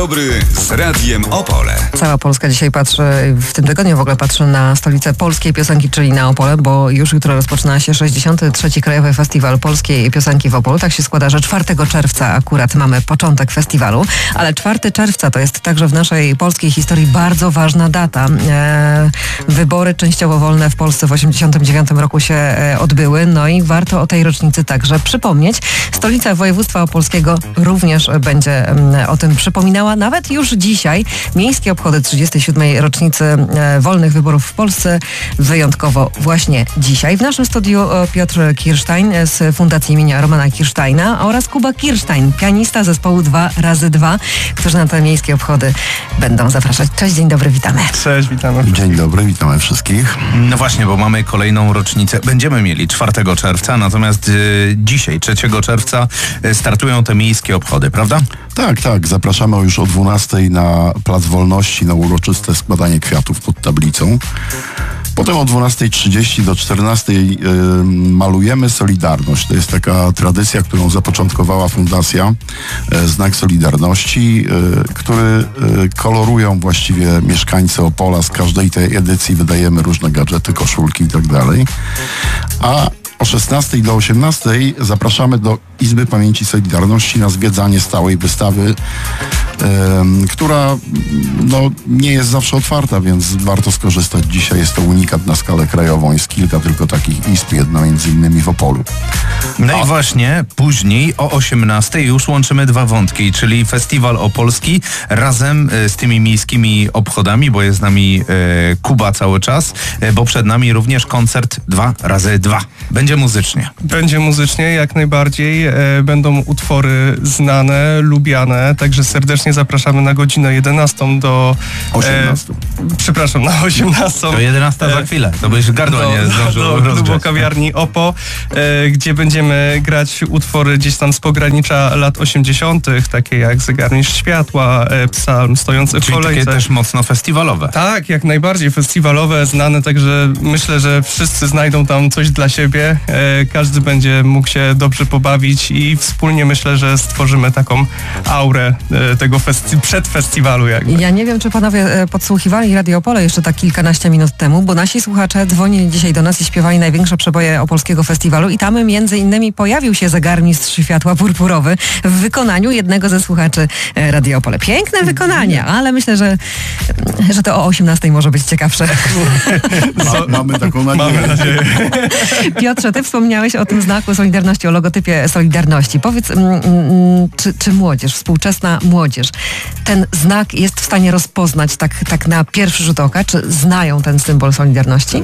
Dobry z Radiem Opole. Cała Polska dzisiaj patrzy, w tym tygodniu w ogóle patrzy na stolicę polskiej piosenki, czyli na Opole, bo już jutro rozpoczyna się 63. Krajowy Festiwal Polskiej Piosenki w Opolu. Tak się składa, że 4 czerwca akurat mamy początek festiwalu, ale 4 czerwca to jest także w naszej polskiej historii bardzo ważna data. Wybory częściowo wolne w Polsce w 1989 roku się odbyły, no i warto o tej rocznicy także przypomnieć. Stolica województwa opolskiego również będzie o tym przypominała. Nawet już dzisiaj miejskie obchody 37. rocznicy wolnych wyborów w Polsce, wyjątkowo właśnie dzisiaj. W naszym studiu Piotr Kirstein z Fundacji imienia Romana Kirsteina oraz Kuba Kirstein, pianista zespołu 2x2, którzy na te miejskie obchody będą zapraszać. Cześć, dzień dobry, witamy. Cześć, witamy. Dzień dobry, witamy wszystkich. No właśnie, bo mamy kolejną rocznicę. Będziemy mieli 4 czerwca, natomiast dzisiaj, 3 czerwca startują te miejskie obchody, prawda? Tak. Zapraszamy już o 12:00 na Plac Wolności na uroczyste składanie kwiatów pod tablicą. Potem o 12:30 do 14:00 malujemy Solidarność. To jest taka tradycja, którą zapoczątkowała Fundacja Znak Solidarności, który kolorują właściwie mieszkańcy Opola. Z każdej tej edycji wydajemy różne gadżety, koszulki i tak dalej. A o 16:00 do 18:00 zapraszamy do Izby Pamięci Solidarności na zwiedzanie stałej wystawy, która nie jest zawsze otwarta, więc warto skorzystać. Dzisiaj jest to unikat na skalę krajową. Jest kilka tylko takich izb, jedna między innymi w Opolu. No i właśnie później o 18:00 już łączymy dwa wątki, czyli Festiwal Opolski razem z tymi miejskimi obchodami, bo jest z nami Kuba cały czas, bo przed nami również koncert 2x2. Będzie muzycznie. Będzie muzycznie, jak najbardziej. Będą utwory znane, lubiane, także serdecznie zapraszamy na godzinę 11 do... 18. Przepraszam, na 18. To 11 za chwilę, to byś gardła nie zdążył rozgrzać. Do kawiarni OPO, gdzie będziemy grać utwory gdzieś tam z pogranicza lat 80., takie jak Zegarmistrz Światła, Psalm Stojący w kolejce. Takie też mocno festiwalowe. Tak, jak najbardziej festiwalowe, znane, także myślę, że wszyscy znajdą tam coś dla siebie. Każdy będzie mógł się dobrze pobawić i wspólnie myślę, że stworzymy taką aurę tego przedfestiwalu jakby. Ja nie wiem, czy panowie podsłuchiwali Radio Opole jeszcze tak kilkanaście minut temu, bo nasi słuchacze dzwonili dzisiaj do nas i śpiewali największe przeboje opolskiego festiwalu i tam między innymi pojawił się Zegarmistrz Światła Purpurowy w wykonaniu jednego ze słuchaczy Radio Opole. Piękne wykonanie, ale myślę, że to o 18:00 może być ciekawsze. Mamy taką nadzieję. Mamy nadzieję. Piotrze, ty wspomniałeś o tym znaku Solidarności, o logotypie Solidarności. Powiedz, czy młodzież, współczesna młodzież, ten znak jest w stanie rozpoznać tak na pierwszy rzut oka? Czy znają ten symbol Solidarności?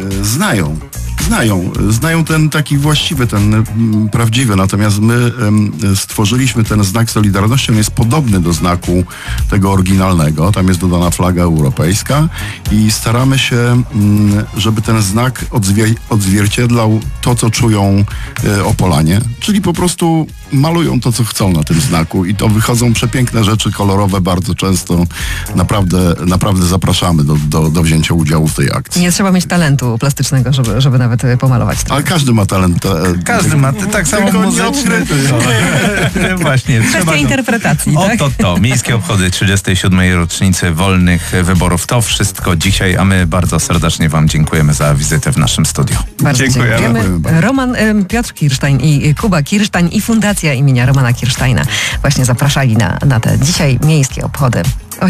Znają ten taki właściwy, ten prawdziwy, natomiast my stworzyliśmy ten znak Solidarności, on jest podobny do znaku tego oryginalnego, tam jest dodana flaga europejska i staramy się, żeby ten znak odzwierciedlał to, co czują Opolanie, czyli po prostu malują to, co chcą na tym znaku i to wychodzą przepiękne rzeczy, kolorowe bardzo często. Naprawdę zapraszamy do wzięcia udziału w tej akcji. Nie trzeba mieć talentu plastycznego, żeby nawet pomalować. Ale każdy ma talent. Każdy ma, tak samo muzyczny. Właśnie. Kwestia interpretacji, tak? To. Miejskie obchody 37. rocznicy wolnych wyborów. To wszystko dzisiaj, a my bardzo serdecznie wam dziękujemy za wizytę w naszym studiu. Bardzo dziękujemy. Piotr Kirstein i Kuba Kirstein i Fundacja imienia Romana Kirsteina właśnie zapraszali na te dzisiaj miejskie obchody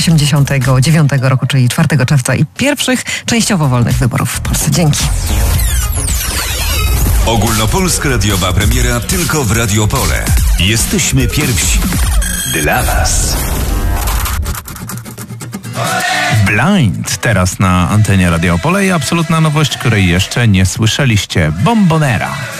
89 roku, czyli 4 czerwca i pierwszych częściowo wolnych wyborów w Polsce. Dzięki. Ogólnopolska radiowa premiera tylko w Radio Opole. Jesteśmy pierwsi. Dla was. Blind teraz na antenie Radio Opole i absolutna nowość, której jeszcze nie słyszeliście. Bombonera.